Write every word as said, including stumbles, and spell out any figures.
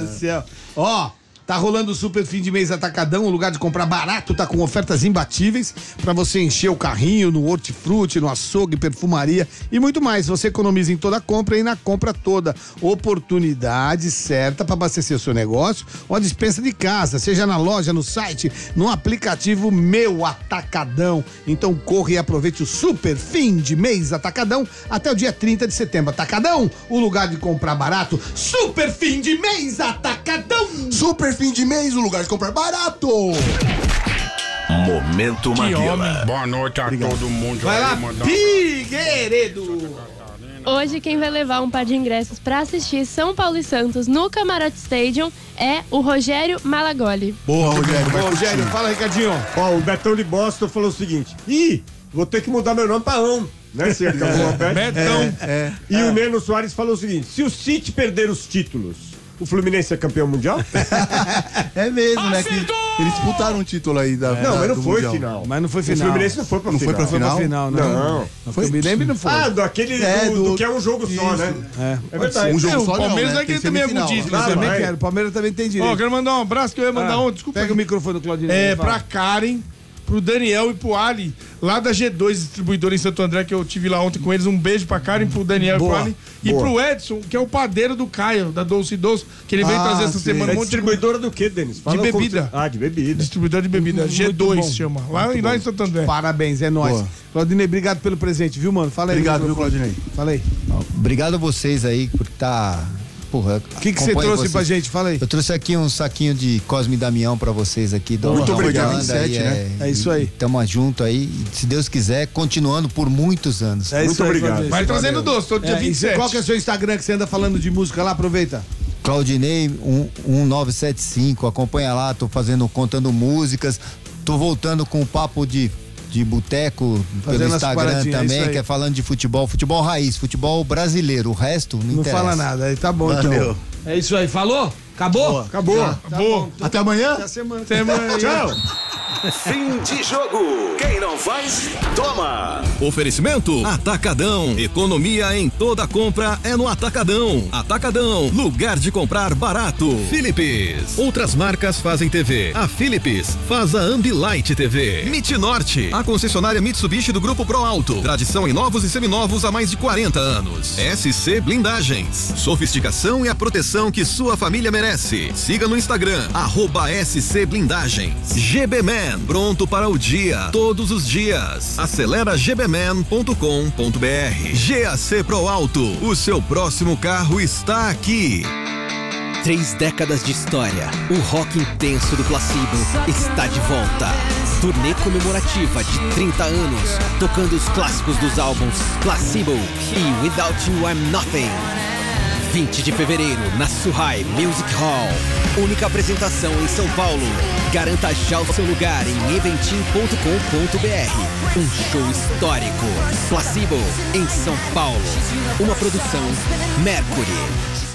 do céu. Ó, tá rolando o super fim de mês Atacadão, o lugar de comprar barato, tá com ofertas imbatíveis pra você encher o carrinho no hortifruti, no açougue, perfumaria e muito mais. Você economiza em toda compra e na compra toda. Oportunidade certa pra abastecer o seu negócio ou a despensa de casa, seja na loja, no site, no aplicativo Meu Atacadão. Então corre e aproveite o super fim de mês Atacadão até o dia trinta de setembro. Atacadão, o lugar de comprar barato. Super fim de mês Atacadão. Super fim de mês, o lugar de comprar barato. Momento Maguila. Boa noite a Obrigado. todo mundo. Vai lá, Figueiredo. Hoje quem vai levar um par de ingressos pra assistir São Paulo e Santos no Camarote Stadium é o Rogério Malagoli. Boa, Rogério. Boa, Rogério, fala, Ricardinho. Ó, o Betão de Boston falou o seguinte: ih, vou ter que mudar meu nome pra Ão, né? Se acabou a festa. Betão. É, é, e é. o Neno Soares falou o seguinte: se o City perder os títulos, o Fluminense é campeão mundial? É mesmo, né? Que eles disputaram um título aí da. É. Não, mas não foi mundial. final. Mas não foi final. O Fluminense não foi pra não final. Foi pra final? Não foi pra final, não. Não. não. Foi, eu me lembro, não foi. Ah, daquele é, do, do... do que é um jogo Isso. só, né? É, é verdade. Um jogo é, só, o Palmeiras não, é né? que também é com título. Eu também vai. quero. O Palmeiras também tem direito. Ó, oh, quero mandar um abraço que eu ia mandar ah, ontem. Desculpa. Pega aí. o microfone do Claudinho. É, pra Karen, pro Daniel e pro Ali, lá da G dois Distribuidora em Santo André, que eu tive lá ontem com eles. Um beijo pra Karen, pro Daniel Boa, e pro Ali. E boa. pro Edson, que é o padeiro do Caio, da Doce Doce, que ele veio Ah, trazer essa sim. semana É um monte de distribuidora do quê, Denis? Fala De como bebida. você- Ah, de bebida. distribuidor de bebida. Muito G dois bom. chama. Lá, lá em Santo André. Parabéns, é nóis. Boa. Claudinei, obrigado pelo presente, viu, mano? Fala aí. Obrigado, no viu, microfone. Claudinei? Fala aí. Obrigado a vocês aí por estar. Tá, porra, O que que você trouxe pra gente? Fala aí. Eu trouxe aqui um saquinho de Cosme e Damião pra vocês aqui. Do, Muito da obrigado. banda vinte e sete, aí, né? É isso aí. Tamo junto aí. E, se Deus quiser, continuando por muitos anos. É isso Muito aí, obrigado. Claudinei. Vai trazendo Valeu. doce, todo dia É, e vinte e cê- sete. qual que é o seu Instagram que você anda falando de música lá? Aproveita. Claudinei um nove sete cinco, acompanha lá, tô fazendo, contando músicas, tô voltando com o papo de, de boteco Fazendo pelo as Instagram paradinhas, é isso também, aí. que é falando de futebol, futebol raiz, futebol brasileiro, o resto não, Não interessa. fala nada. Aí tá bom, Valeu. então. É isso aí. Falou? Acabou? Boa. Acabou. Tá Boa. bom. Até amanhã? Até a semana. Tchau. Fim de jogo. Quem não faz, toma. Oferecimento Atacadão. Economia em toda compra é no Atacadão. Atacadão, lugar de comprar barato. Philips. Outras marcas fazem T V. A Philips faz a Ambilight T V. Mitnorte, a concessionária Mitsubishi do Grupo Pro Alto. Tradição em novos e seminovos há mais de quarenta anos. S C Blindagens. Sofisticação e a proteção que sua família merece. Siga no Instagram, arroba S C Blindagens. G B Man. Pronto para o dia, todos os dias. Acelera g b man ponto com ponto b r. G A C Pro Alto, o seu próximo carro está aqui. Três décadas de história, o rock intenso do Placebo está de volta. Turnê comemorativa de trinta anos, tocando os clássicos dos álbuns Placebo e Without You I'm Nothing. vinte de fevereiro, na Suhai Music Hall. Única apresentação em São Paulo. Garanta já o seu lugar em eventim ponto com ponto b r. Um show histórico. Placebo, em São Paulo. Uma produção Mercury.